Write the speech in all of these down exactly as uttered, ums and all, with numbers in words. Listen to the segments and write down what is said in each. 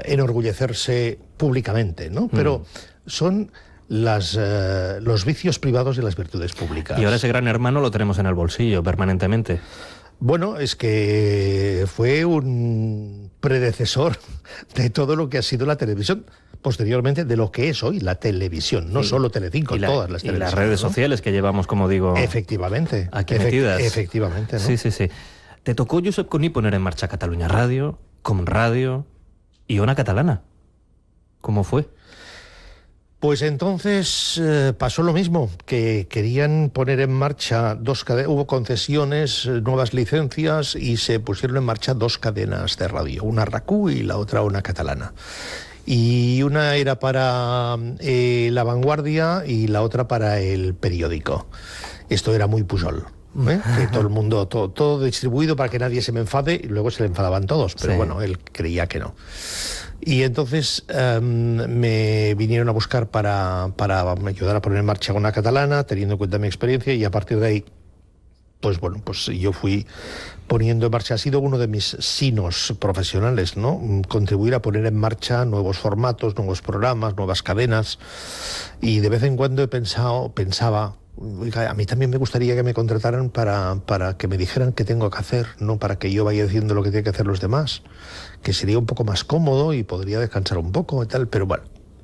enorgullecerse públicamente, ¿no? Pero mm. son las, uh, los vicios privados de las virtudes públicas. Y ahora ese gran hermano lo tenemos en el bolsillo permanentemente. Bueno, es que fue un predecesor de todo lo que ha sido la televisión, posteriormente de lo que es hoy la televisión, no sí. solo Telecinco, y la, todas las y televisiones. Y las redes ¿no? sociales que llevamos, como digo, efectivamente, aquí efect metidas. Efectivamente, ¿no? Sí, sí, sí. Te tocó, Josep Cuní, poner en marcha Catalunya Radio, Com Radio y Ona Catalana. ¿Cómo fue? Pues entonces eh, pasó lo mismo, que querían poner en marcha dos cadenas, hubo concesiones, nuevas licencias y se pusieron en marcha dos cadenas de radio, una RACU y la otra Ona Catalana. Y una era para eh, La Vanguardia y la otra para El Periódico. Esto era muy Pujol. ¿Eh? Que todo el mundo, todo, todo distribuido para que nadie se me enfade, y luego se le enfadaban todos, pero sí. bueno, él creía que no. Y entonces um, me vinieron a buscar para, para ayudar a poner en marcha Ona Catalana, teniendo en cuenta mi experiencia, y a partir de ahí, pues bueno, pues yo fui poniendo en marcha, ha sido uno de mis sinos profesionales, ¿no? Contribuir a poner en marcha nuevos formatos, nuevos programas, nuevas cadenas, y de vez en cuando he pensado, pensaba, a mí también me gustaría que me contrataran para, para que me dijeran qué tengo que hacer, no para que yo vaya diciendo lo que tienen que hacer los demás, que sería un poco más cómodo y podría descansar un poco y tal, pero bueno,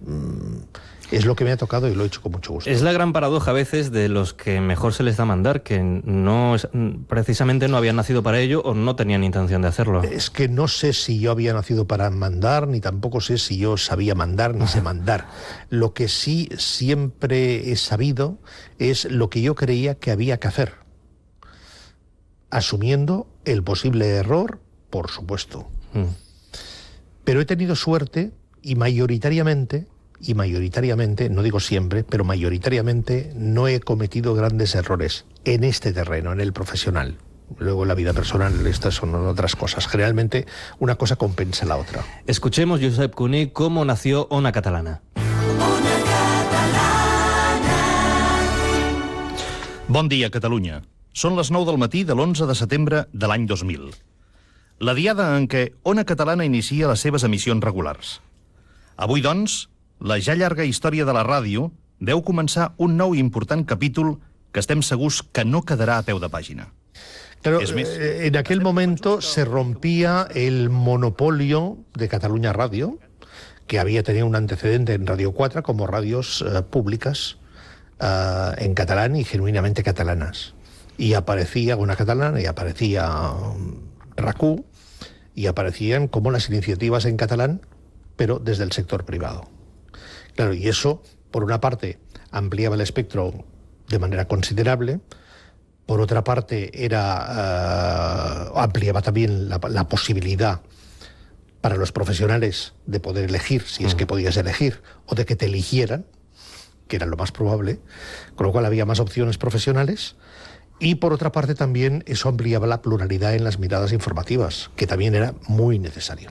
es lo que me ha tocado y lo he hecho con mucho gusto. Es la gran paradoja a veces de los que mejor se les da mandar, que no precisamente no habían nacido para ello o no tenían intención de hacerlo. Es que no sé si yo había nacido para mandar, ni tampoco sé si yo sabía mandar, ni sé mandar. Lo que sí siempre he sabido es lo que yo creía que había que hacer, asumiendo el posible error, por supuesto. Mm. Pero he tenido suerte y mayoritariamente... y mayoritariamente, no digo siempre, pero mayoritariamente no he cometido grandes errores en este terreno, en el profesional. Luego en la vida personal, estas son otras cosas. Generalmente una cosa compensa la otra. Escuchemos, Josep Cuní, cómo nació Ona Catalana. Ona Catalana. Bon dia, Catalunya. Són les nou del matí de l'onze de setembre de l'any dos mil. La diada en què Ona Catalana inicia les seves emissions regulars. Avui, doncs, la ja llarga història de la ràdio deu començar un nou i important capítol que estem segurs que no quedarà a peu de pàgina. Claro, en aquel momento se rompía el monopolio de Catalunya Radio, que había tenido un antecedente en Radio cuatro como radios uh, públicas uh, en catalán y genuinamente catalanas. Y aparecía Ona Catalana y aparecía um, RACU y aparecían como las iniciativas en catalán, pero desde el sector privado. Claro, y eso, por una parte, ampliaba el espectro de manera considerable, por otra parte, era uh, ampliaba también la, la posibilidad para los profesionales de poder elegir, si es que podías elegir, o de que te eligieran, que era lo más probable, con lo cual había más opciones profesionales, y por otra parte también eso ampliaba la pluralidad en las miradas informativas, que también era muy necesario.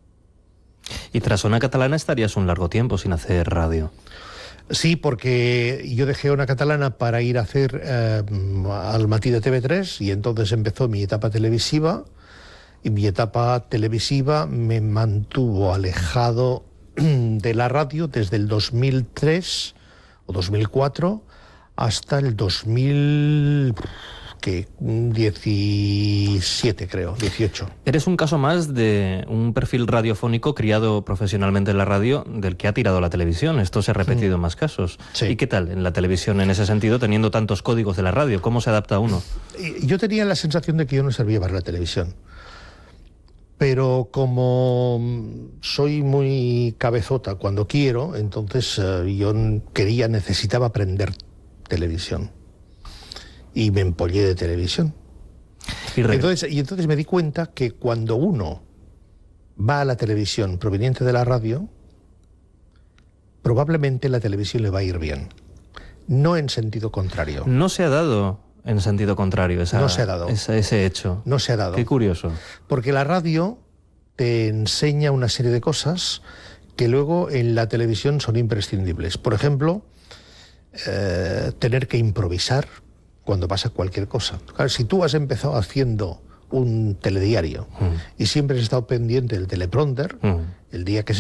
Y tras Ona Catalana estarías un largo tiempo sin hacer radio. Sí, porque yo dejé Ona Catalana para ir a hacer eh, al matí de T V tres y entonces empezó mi etapa televisiva y mi etapa televisiva me mantuvo alejado de la radio desde el dos mil tres o dos mil cuatro hasta el dos mil... que diecisiete, creo, dieciocho. Eres un caso más de un perfil radiofónico criado profesionalmente en la radio del que ha tirado la televisión. Esto se ha repetido en más casos. Sí. ¿Y qué tal en la televisión en ese sentido, teniendo tantos códigos de la radio? ¿Cómo se adapta uno? Yo tenía la sensación de que yo no servía para la televisión. Pero como soy muy cabezota cuando quiero, entonces uh, yo quería, necesitaba aprender televisión. Y me empollé de televisión. Y, entonces, y entonces me di cuenta que cuando uno va a la televisión proveniente de la radio, probablemente la televisión le va a ir bien. No en sentido contrario. No se ha dado en sentido contrario esa, no se ha dado. Esa, ese hecho. No se ha dado. Qué curioso. Porque la radio te enseña una serie de cosas que luego en la televisión son imprescindibles. Por ejemplo, eh, tener que improvisar cuando pasa cualquier cosa. Claro, si tú has empezado haciendo un telediario mm. y siempre has estado pendiente del teleprompter, mm. el día que se